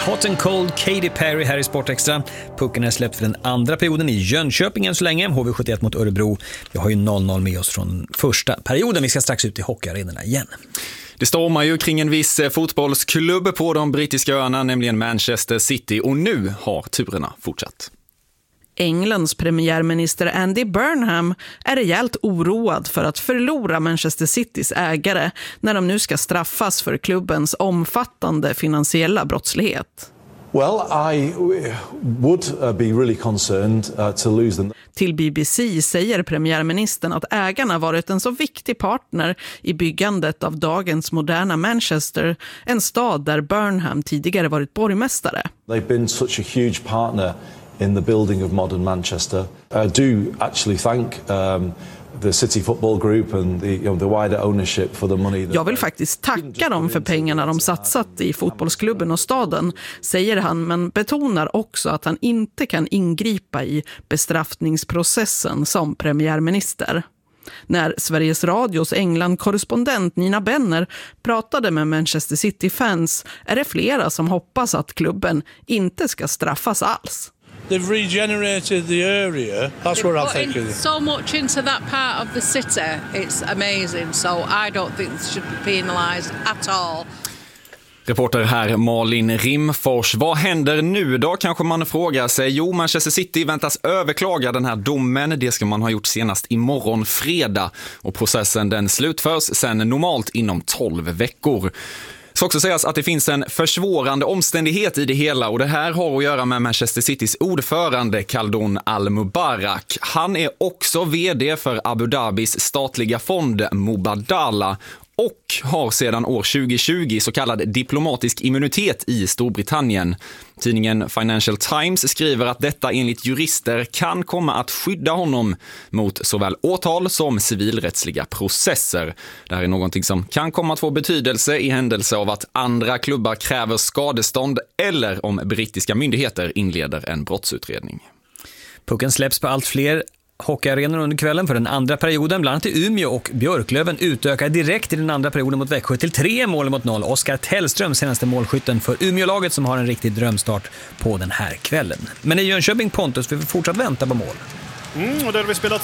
Hot and Cold, Katy Perry här i Sportextra. Pucken är släppt för den andra perioden i Jönköping än så länge. HV71 mot Örebro. Vi har ju 0-0 med oss från första perioden. Vi ska strax ut i hockeyarenorna igen. Det stormar ju kring en viss fotbollsklubb på de brittiska öarna, nämligen Manchester City. Och nu har turerna fortsatt. Englands premiärminister Andy Burnham är rejält oroad för att förlora Manchester Citys ägare när de nu ska straffas för klubbens omfattande finansiella brottslighet. Well, I would be really concerned to lose them. Till BBC säger premiärministern att ägarna varit en så viktig partner i byggandet av dagens moderna Manchester, en stad där Burnham tidigare varit borgmästare. They've been such a huge partner in the building of modern Manchester. I do actually thank the City Football Group and the wider ownership for the money. Jag vill faktiskt tacka dem för pengarna de satsat i fotbollsklubben och staden, säger han, men betonar också att han inte kan ingripa i bestraffningsprocessen som premiärminister. När Sveriges Radios England-korrespondent Nina Benner pratade med Manchester City-fans är det flera som hoppas att klubben inte ska straffas alls. They've regenerated the area. That's what I'm thinking. So much into that part of the city. It's amazing. So I don't think they should be penalised at all. Reporter här Malin Rimfors. Vad händer nu då, kanske man frågar sig? Jo, Manchester City väntas överklaga den här domen. Det ska man ha gjort senast imorgon fredag. Och processen den slutförs sen normalt inom 12 veckor. Det ska också sägas att det finns en försvårande omständighet i det hela, och det här har att göra med Manchester Citys ordförande Khaldun Al-Mubarak. Han är också vd för Abu Dhabis statliga fond Mubadala och har sedan år 2020 så kallad diplomatisk immunitet i Storbritannien. Tidningen Financial Times skriver att detta enligt jurister kan komma att skydda honom mot såväl åtal som civilrättsliga processer. Det här är någonting som kan komma att få betydelse i händelse av att andra klubbar kräver skadestånd eller om brittiska myndigheter inleder en brottsutredning. Pucken släpps på allt fler hockeyarenor under kvällen för den andra perioden. Bland annat i Umeå och Björklöven utökar direkt i den andra perioden mot Växjö till 3 mål mot 0. Oskar Tellström, senaste målskytten för Umeålaget, som har en riktig drömstart på den här kvällen. Men i Jönköping, Pontus, vi får fortsatt vänta på mål. Och där har vi spelat